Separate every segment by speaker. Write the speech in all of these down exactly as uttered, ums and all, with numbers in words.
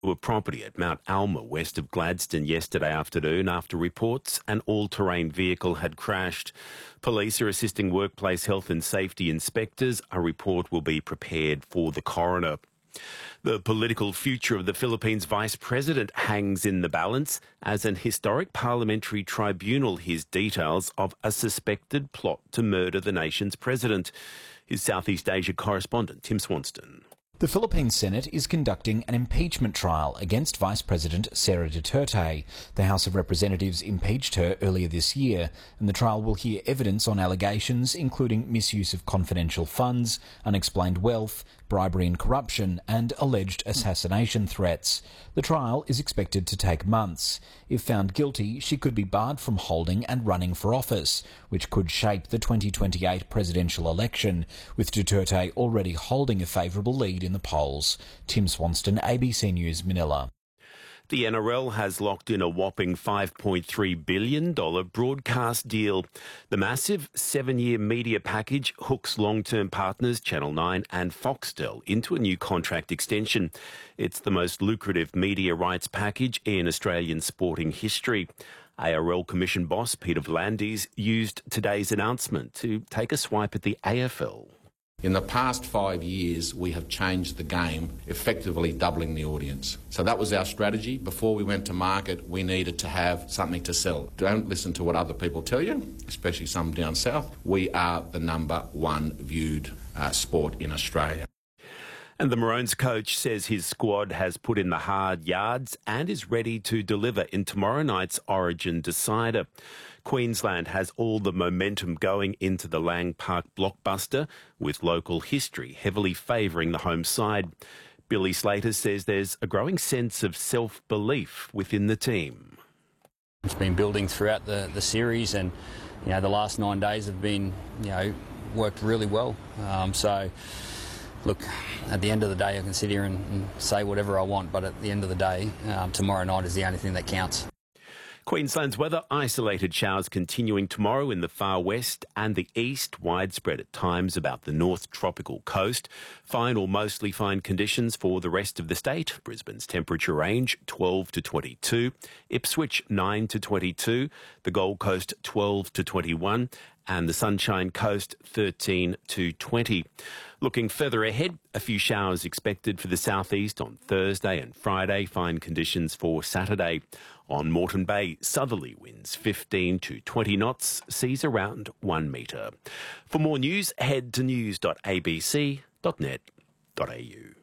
Speaker 1: a property at Mount Alma, west of Gladstone, yesterday afternoon after reports an all-terrain vehicle had crashed. Police are assisting workplace health and safety inspectors. A report will be prepared for the coroner. The political future of the Philippines Vice President hangs in the balance as an historic parliamentary tribunal hears details of a suspected plot to murder the nation's president. His Southeast Asia correspondent, Tim Swanston.
Speaker 2: The Philippine Senate is conducting an impeachment trial against Vice President Sara Duterte. The House of Representatives impeached her earlier this year, and the trial will hear evidence on allegations including misuse of confidential funds, unexplained wealth, bribery and corruption, and alleged assassination threats. The trial is expected to take months. If found guilty, she could be barred from holding and running for office, which could shape the twenty twenty-eight presidential election, with Duterte already holding a favourable lead in the polls. Tim Swanston, A B C News, Manila.
Speaker 1: The N R L has locked in a whopping five point three billion dollars broadcast deal. The massive seven-year media package hooks long-term partners Channel nine and Foxtel into a new contract extension. It's the most lucrative media rights package in Australian sporting history. A R L Commission boss Peter V'landys used today's announcement to take a swipe at the A F L.
Speaker 3: In the past five years, we have changed the game, effectively doubling the audience. So that was our strategy. Before we went to market, we needed to have something to sell. Don't listen to what other people tell you, especially some down south. We are the number one viewed uh, sport in Australia.
Speaker 1: And the Maroons coach says his squad has put in the hard yards and is ready to deliver in tomorrow night's Origin decider. Queensland has all the momentum going into the Lang Park blockbuster, with local history heavily favouring the home side. Billy Slater says there's a growing sense of self-belief within the team.
Speaker 4: It's been building throughout the, the series, and you know the last nine days have been you know worked really well. Um, so. Look, at the end of the day, I can sit here and, and say whatever I want, but at the end of the day, um, tomorrow night is the only thing that counts.
Speaker 1: Queensland's weather, isolated showers continuing tomorrow in the far west and the east, widespread at times about the north tropical coast. Fine or mostly fine conditions for the rest of the state. Brisbane's temperature range twelve to twenty-two, Ipswich nine to twenty-two, the Gold Coast twelve to twenty-one, and the Sunshine Coast thirteen to twenty. Looking further ahead, a few showers expected for the southeast on Thursday and Friday. Fine conditions for Saturday. On Moreton Bay, southerly winds fifteen to twenty knots, seas around one metre. For more news, head to news dot a b c dot net dot a u.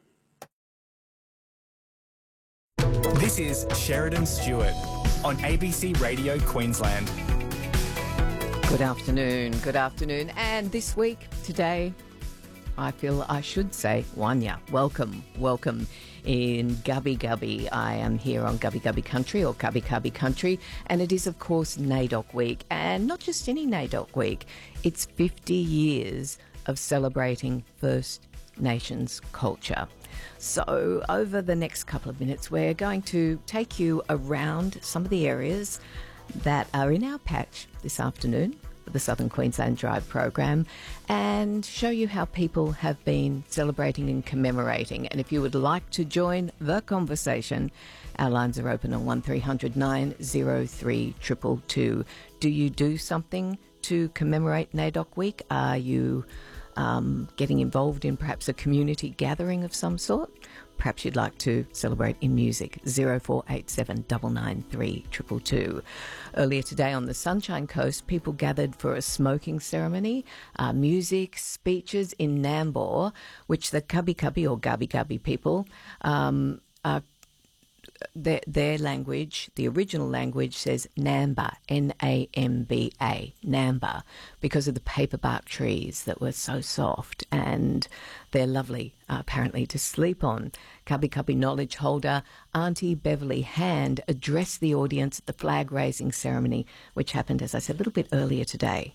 Speaker 5: This is Sheridan Stewart on A B C Radio Queensland.
Speaker 6: Good afternoon, good afternoon. And this week, today, I feel I should say, Wanya, welcome, welcome in Gubbi Gubbi. I am here on Gubbi Gubbi Country, or Kabi Kabi Country, and it is, of course, NAIDOC Week. And not just any NAIDOC Week, it's fifty years of celebrating First Nations culture. So over the next couple of minutes, we're going to take you around some of the areas that are in our patch this afternoon for the Southern Queensland Drive program, and show you how people have been celebrating and commemorating. And if you would like to join the conversation, our lines are open on one three hundred nine oh three two two two. Do you do something to commemorate NAIDOC Week? Are you um, getting involved in perhaps a community gathering of some sort? Perhaps you'd like to celebrate in music. zero four eight seven nine nine three two two two. Earlier today on the Sunshine Coast, people gathered for a smoking ceremony, uh, music, speeches in Nambour, which the Kabi Kabi or Gubbi Gubbi people um, are Their, their language, the original language, says Namba, N A M B A, Namba, because of the paperbark trees that were so soft, and they're lovely, uh, apparently, to sleep on. Kabi Kabi knowledge holder Auntie Beverly Hand addressed the audience at the flag-raising ceremony, which happened, as I said, a little bit earlier today.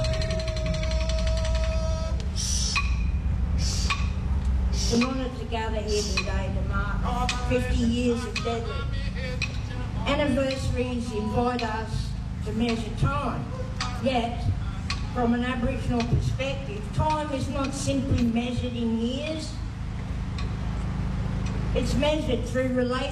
Speaker 7: It's an honour to gather here today to mark fifty years of deadly. Anniversaries invite us to measure time. Yet, from an Aboriginal perspective, time is not simply measured in years. It's measured through relationships.